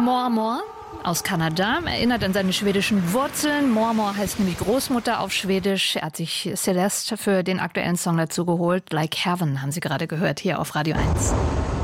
More More aus Kanada, erinnert an seine schwedischen Wurzeln. More More heißt nämlich Großmutter auf Schwedisch. Er hat sich Celeste für den aktuellen Song dazu geholt. Like Heaven haben Sie gerade gehört, hier auf Radio 1.